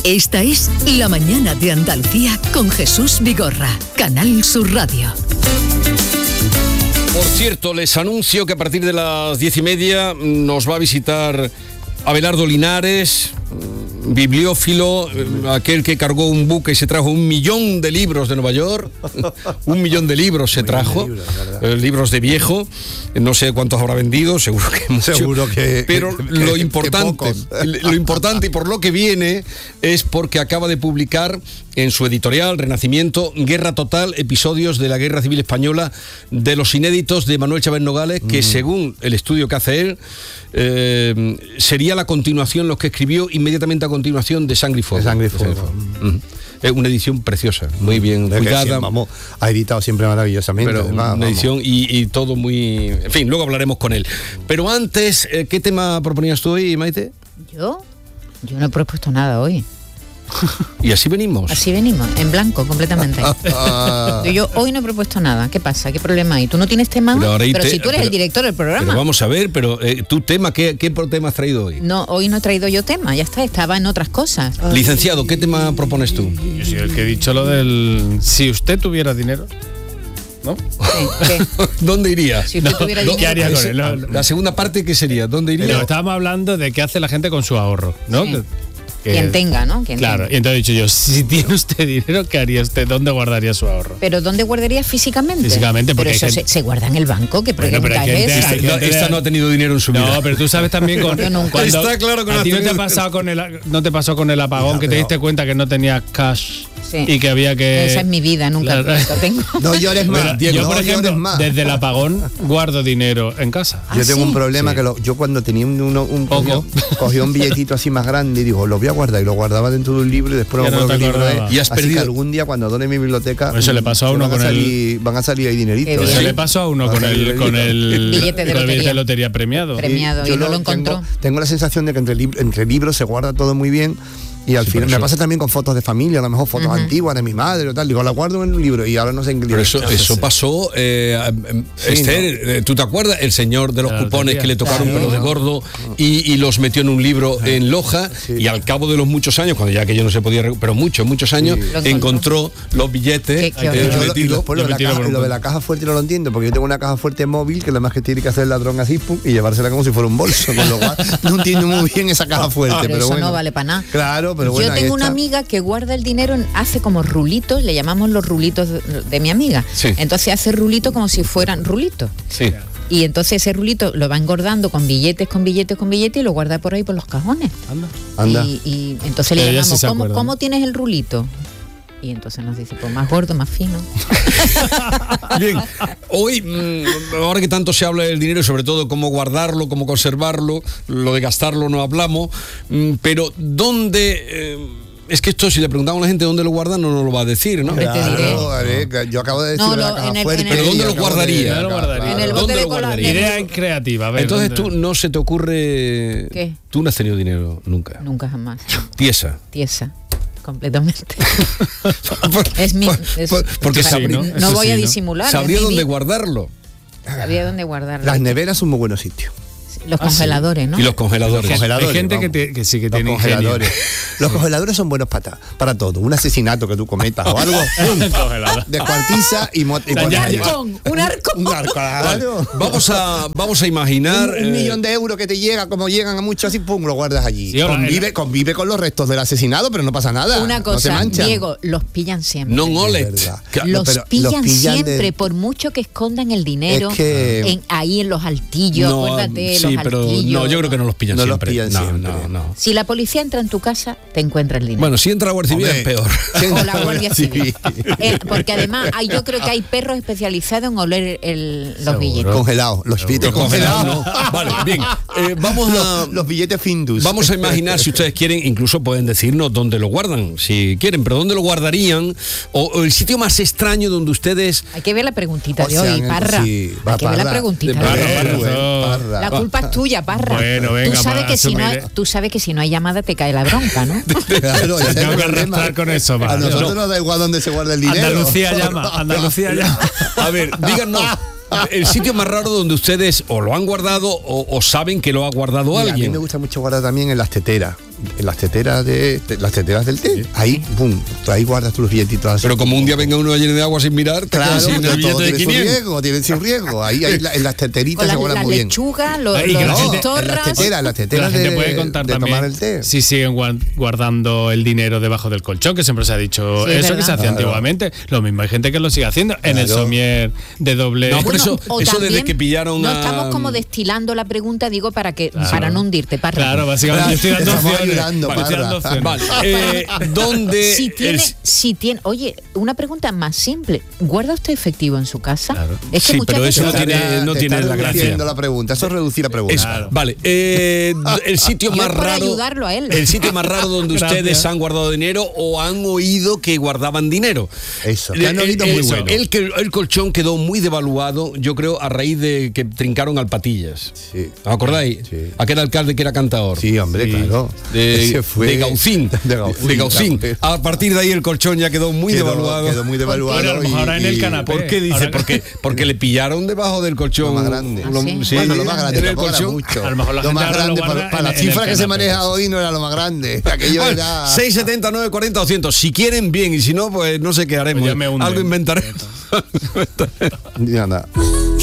Esta es La Mañana de Andalucía con Jesús Vigorra, Canal Sur Radio. Por cierto, les anuncio que a partir de las 10:30 nos va a visitar Abelardo Linares, bibliófilo, aquel que cargó un buque y se trajo 1 millón de libros de Nueva York. 1 millón de libros se trajo, libros de viejo. No sé cuántos habrá vendido, seguro que muchos. Seguro que. Pero lo importante y por lo que viene es porque acaba de publicar en su editorial Renacimiento, Guerra Total, episodios de la Guerra Civil Española, de los inéditos de Manuel Chávez Nogales, que según el estudio que hace él, sería la continuación, los que escribió inmediatamente a continuación de Sangre y Fuego. De Sangre y Fuego. Es una edición preciosa, muy bien cuidada. Vamos, ha editado siempre maravillosamente. Pero además, una edición y todo muy... En fin, luego hablaremos con él. Pero antes, ¿qué tema proponías tú hoy, Maite? Yo no he propuesto nada hoy. Y así venimos. Así venimos, en blanco, completamente. Yo hoy no he propuesto nada. ¿Qué pasa? ¿Qué problema hay? ¿Tú no tienes tema? Pero si tú eres el director del programa. Pero vamos a ver, tu tema, ¿qué tema has traído hoy? No, hoy no he traído yo tema, ya está, estaba en otras cosas. Licenciado, ¿qué tema propones tú? Yo soy el que he dicho lo del... Si usted tuviera dinero... ¿No? Sí, ¿Dónde iría? Si usted tuviera dinero, ¿qué haría con él? La segunda parte, ¿qué sería? ¿Dónde iría? Pero estábamos hablando de qué hace la gente con su ahorro, ¿no? Sí. Quien tenga, ¿no? Claro, y entonces he dicho yo, si tiene usted dinero, ¿qué haría usted? ¿Dónnde guardaría su ahorro? ¿Pero dónde guardaría físicamente? Físicamente, porque pero eso se guarda en el banco, que bueno, pregunta es esa. Esta no ha tenido dinero en su vida. No, pero tú sabes también con... Está claro que a ti no te pasó con el apagón, que te diste cuenta que no tenías cash. Sí. Y que había que... Esa es mi vida, nunca lo tengo. No llores más, Diego, yo, por ejemplo, desde el apagón guardo dinero en casa. Yo tengo un problema que yo cuando tenía cogía un billetito así más grande y digo, lo voy a guardar, y lo guardaba dentro de un libro y después no me acuerdo qué libro es. Y has perdido. Que algún día cuando done mi biblioteca, eso le pasó a uno con van a salir ahí dineritos. Eso le pasó a uno con el billete de lotería premiado. Y no lo encontró. Tengo la sensación de que entre libros se guarda todo muy bien. Y al final me pasa también con fotos de familia, a lo mejor fotos antiguas de mi madre o tal. Digo, la guardo en un libro y ahora no sé en qué libro. Pero eso pasó, Esther, ¿no? ¿Tú te acuerdas? El señor de los cupones que le tocaron pelo de gordo y los metió en un libro en Loja, y al cabo de los muchos años, cuando ya aquello no se podía, pero muchos años, encontró los billetes. Lo de la caja fuerte no lo entiendo, porque yo tengo una caja fuerte móvil que lo más que tiene que hacer el ladrón así y llevársela como si fuera un bolso, con lo cual no entiendo muy bien esa caja fuerte. Pero eso bueno, no vale para nada. Claro. Pero bueno, yo tengo una amiga que guarda el dinero, hace como rulitos, le llamamos los rulitos de mi amiga. Sí. Entonces hace rulitos como si fueran rulitos. Sí. Y entonces ese rulito lo va engordando con billetes y lo guarda por ahí por los cajones. Anda. Y entonces le llamamos, ¿cómo tienes el rulito? Y entonces nos dice, pues más gordo, más fino. Bien, hoy, ahora que tanto se habla del dinero, sobre todo cómo guardarlo, cómo conservarlo, lo de gastarlo no hablamos, pero ¿dónde...? Es que esto, si le preguntamos a la gente dónde lo guardan, no nos lo va a decir, ¿no? Claro, yo acabo de decir la caja fuerte. ¿Pero dónde lo guardaría? En el bote de cola. Idea creativa. A ver, entonces tú no se te ocurre... ¿Qué? Tú no has tenido dinero nunca. Nunca jamás. Tiesa. Completamente. Porque no voy a disimular. ¿Sabría dónde guardarlo? Sabría dónde guardarlo. Las neveras son muy buenos sitios. Los congeladores, ¿no? Y los congeladores. Hay gente que sí que tiene congeladores. Los congeladores son buenos para todo. Un asesinato que tú cometas o algo, descuartiza y un arcón. Claro. Vamos a imaginar un millón de euros que te llega, como llegan a muchos así, pum, lo guardas allí. Sí, convive con los restos del asesinado, pero no pasa nada. Una cosa, no Diego, los pillan siempre. No ole. Los pillan siempre, por mucho que escondan el dinero ahí en los altillos, acuérdate. Sí, pero no, yo creo que no los pillan siempre. No. Si la policía entra en tu casa, te encuentra el dinero. Bueno, si entra la Guardia Civil es peor. O la Guardia Civil. Porque además yo creo que hay perros especializados en oler los billetes. Congelados, los billetes congelados. Vale, bien. Los billetes Findus. Vamos a imaginar, si ustedes quieren, incluso pueden decirnos dónde lo guardan, si quieren, pero dónde lo guardarían, o el sitio más extraño donde ustedes... Hay que ver la preguntita de hoy, Parra. Hay que ver la preguntita de hoy. La culpa es tuya, Parra. Bueno, venga, tú sabes que si no hay llamada te cae la bronca, ¿no? Claro, tengo que arrastrar con eso. A nosotros nos da igual dónde se guarda el dinero. Andalucía llama. A ver, díganos el sitio más raro donde ustedes o lo han guardado o saben que lo ha guardado alguien. A mí me gusta mucho guardar también en las teteras. en las teteras del té. Ahí, pum, ahí guardas tus billetitos. Pero como un día venga uno lleno de agua sin mirar, claro, sin el billete de 500. Tiene su riesgo. Ahí en las teteritas se guardan muy bien. Lechuga, en las teteras la gente puede contar de también tomar el té. Si siguen guardando el dinero debajo del colchón, que siempre se ha dicho eso que se hacía antiguamente. Lo mismo, hay gente que lo sigue haciendo en el somier de doble. No, pero eso desde que pillaron no estamos como destilando la pregunta, digo, para no hundirte, Parra. Claro, básicamente yo estoy dando opciones. Vale. ¿Dónde? Si tiene, oye, una pregunta más simple. ¿Guarda usted efectivo en su casa? Claro. Es que sí, pero eso no tiene la gracia. La pregunta, eso es reducir la pregunta. Claro. Vale. El sitio más raro. Ayudarlo a él. El sitio más raro donde ustedes han guardado dinero o han oído que guardaban dinero. Eso. Han oído muy bueno. El colchón quedó muy devaluado, yo creo, a raíz de que trincaron al Patillas. Sí. ¿Os acordáis? Sí. Aquel alcalde que era cantador. Sí, hombre, claro. De Gaucín. De Gaucín. A partir de ahí el colchón ya quedó muy devaluado. Quedó muy devaluado. Ahora en el canapé. ¿Por qué dice? Porque le pillaron debajo del colchón. Lo más grande. Sí, bueno, lo más grande en el colchón. A lo mejor la lo gente más grande para la cifra que se maneja hoy hoy no era lo más grande. Aquello era 670, 940, 200. Si quieren, bien. Y si no, pues no sé qué haremos. Pues algo inventaremos. Nada.